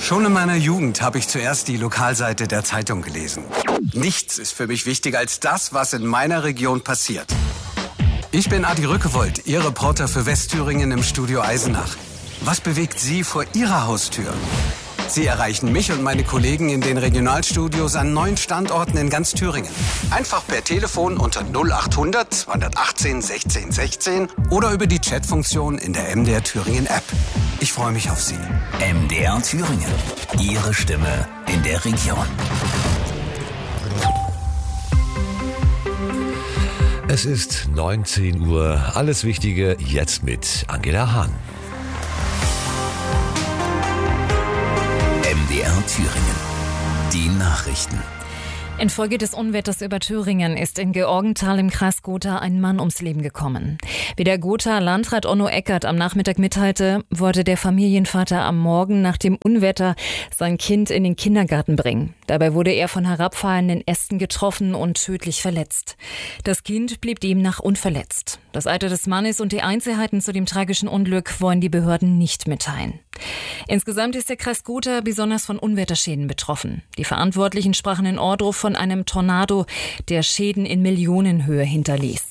Schon in meiner Jugend habe ich zuerst die Lokalseite der Zeitung gelesen. Nichts ist für mich wichtiger als das, was in meiner Region passiert. Ich bin Adi Rückewold, Ihr Reporter für Westthüringen im Studio Eisenach. Was bewegt Sie vor Ihrer Haustür? Sie erreichen mich und meine Kollegen in den Regionalstudios an 9 Standorten in ganz Thüringen. Einfach per Telefon unter 0800 218 16 16 oder über die Chatfunktion in der MDR Thüringen App. Ich freue mich auf Sie. MDR Thüringen. Ihre Stimme in der Region. Es ist 19 Uhr. Alles Wichtige jetzt mit Angela Hahn. MDR Thüringen. Die Nachrichten. Infolge des Unwetters über Thüringen ist in Georgenthal im Kreis Gotha ein Mann ums Leben gekommen. Wie der Gothaer Landrat Onno Eckert am Nachmittag mitteilte, wollte der Familienvater am Morgen nach dem Unwetter sein Kind in den Kindergarten bringen. Dabei wurde er von herabfallenden Ästen getroffen und tödlich verletzt. Das Kind blieb demnach unverletzt. Das Alter des Mannes und die Einzelheiten zu dem tragischen Unglück wollen die Behörden nicht mitteilen. Insgesamt ist der Kreis Gotha besonders von Unwetterschäden betroffen. Die Verantwortlichen sprachen in Ohrdruf von einem Tornado, der Schäden in Millionenhöhe hinterließ.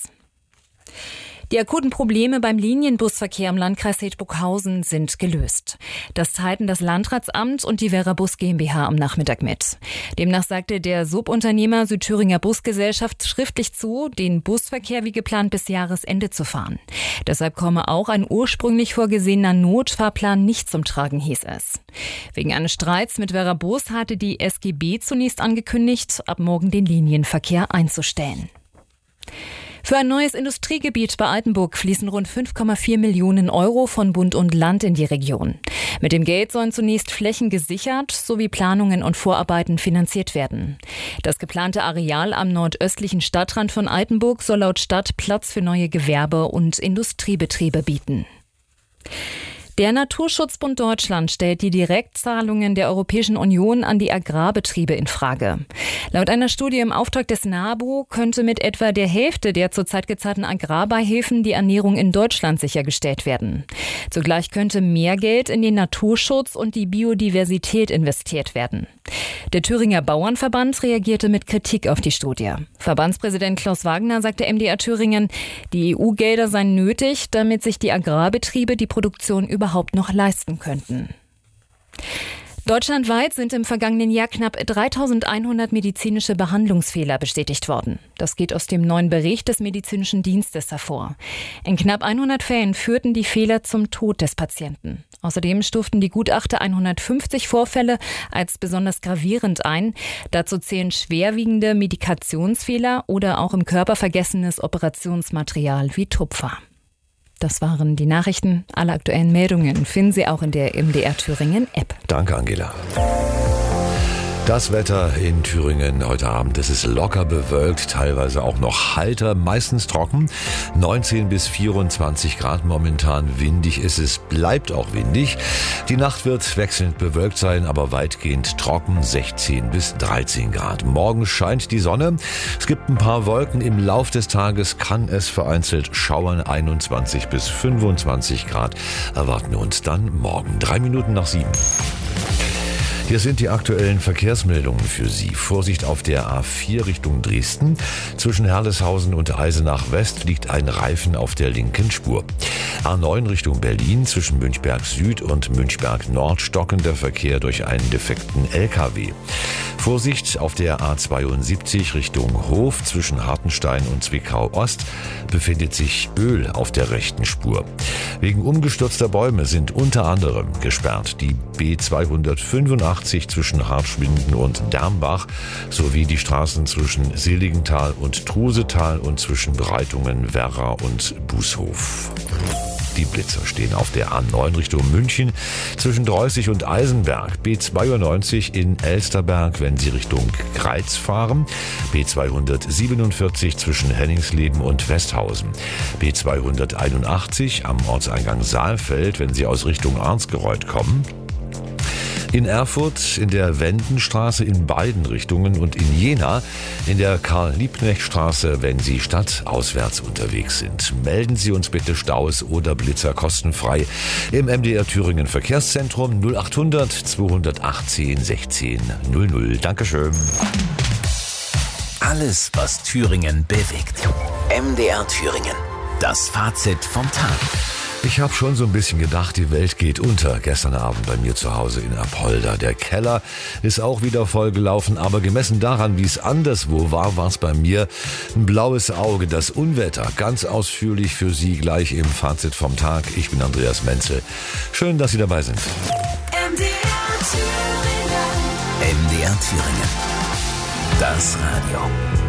Die akuten Probleme beim Linienbusverkehr im Landkreis Hildburghausen sind gelöst. Das teilten das Landratsamt und die Verabus GmbH am Nachmittag mit. Demnach sagte der Subunternehmer Südthüringer Busgesellschaft schriftlich zu, den Busverkehr wie geplant bis Jahresende zu fahren. Deshalb komme auch ein ursprünglich vorgesehener Notfahrplan nicht zum Tragen, hieß es. Wegen eines Streits mit Verabus hatte die SGB zunächst angekündigt, ab morgen den Linienverkehr einzustellen. Für ein neues Industriegebiet bei Altenburg fließen rund 5,4 Millionen Euro von Bund und Land in die Region. Mit dem Geld sollen zunächst Flächen gesichert sowie Planungen und Vorarbeiten finanziert werden. Das geplante Areal am nordöstlichen Stadtrand von Altenburg soll laut Stadt Platz für neue Gewerbe- und Industriebetriebe bieten. Der Naturschutzbund Deutschland stellt die Direktzahlungen der Europäischen Union an die Agrarbetriebe in Frage. Laut einer Studie im Auftrag des NABU könnte mit etwa der Hälfte der zurzeit gezahlten Agrarbeihilfen die Ernährung in Deutschland sichergestellt werden. Zugleich könnte mehr Geld in den Naturschutz und die Biodiversität investiert werden. Der Thüringer Bauernverband reagierte mit Kritik auf die Studie. Verbandspräsident Klaus Wagner sagte MDR Thüringen, die EU-Gelder seien nötig, damit sich die Agrarbetriebe die Produktion überhaupt noch leisten könnten. Deutschlandweit sind im vergangenen Jahr knapp 3.100 medizinische Behandlungsfehler bestätigt worden. Das geht aus dem neuen Bericht des Medizinischen Dienstes hervor. In knapp 100 Fällen führten die Fehler zum Tod des Patienten. Außerdem stuften die Gutachter 150 Vorfälle als besonders gravierend ein. Dazu zählen schwerwiegende Medikationsfehler oder auch im Körper vergessenes Operationsmaterial wie Tupfer. Das waren die Nachrichten. Alle aktuellen Meldungen finden Sie auch in der MDR Thüringen App. Danke, Angela. Das Wetter in Thüringen heute Abend, es ist locker bewölkt, teilweise auch noch heiter, meistens trocken. 19 bis 24 Grad momentan, windig ist es, bleibt auch windig. Die Nacht wird wechselnd bewölkt sein, aber weitgehend trocken, 16 bis 13 Grad. Morgen scheint die Sonne, es gibt ein paar Wolken, im Lauf des Tages kann es vereinzelt schauern, 21 bis 25 Grad erwarten uns dann morgen. 3 Minuten nach 7. Hier sind die aktuellen Verkehrsmeldungen für Sie. Vorsicht auf der A4 Richtung Dresden. Zwischen Herleshausen und Eisenach West liegt ein Reifen auf der linken Spur. A9 Richtung Berlin. Zwischen Münchberg Süd und Münchberg Nord stockend der Verkehr durch einen defekten LKW. Vorsicht auf der A72 Richtung Hof. Zwischen Hartenstein und Zwickau Ost befindet sich Öl auf der rechten Spur. Wegen umgestürzter Bäume sind unter anderem gesperrt die B285 zwischen Hartschwinden und Dermbach sowie die Straßen zwischen Seligenthal und Trusetal und zwischen Breitungen, Werra und Bußhof. Die Blitzer stehen auf der A9 Richtung München zwischen Dreußig und Eisenberg, B92 in Elsterberg, wenn Sie Richtung Greiz fahren, B247 zwischen Henningsleben und Westhausen, B281 am Ortseingang Saalfeld, wenn Sie aus Richtung Arnsgereuth kommen, In Erfurt in der Wendenstraße in beiden Richtungen und in Jena in der Karl-Liebknecht-Straße, wenn Sie stadtauswärts unterwegs sind. Melden Sie uns bitte Staus oder Blitzer kostenfrei im MDR Thüringen Verkehrszentrum 0800 218 16 00. Dankeschön. Alles, was Thüringen bewegt. MDR Thüringen. Das Fazit vom Tag. Ich habe schon so ein bisschen gedacht, die Welt geht unter. Gestern Abend bei mir zu Hause in Apolda. Der Keller ist auch wieder voll gelaufen, aber gemessen daran, wie es anderswo war, war es bei mir ein blaues Auge. Das Unwetter, ganz ausführlich für Sie gleich im Fazit vom Tag. Ich bin Andreas Menzel. Schön, dass Sie dabei sind. MDR Thüringen. Das Radio.